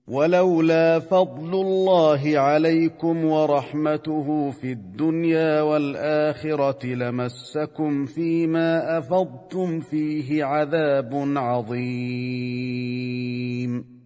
ولولا فضل الله عليكم ورحمته في الدنيا والآخرة لمسكم فيما أفضتم فيه عذاب عظيم.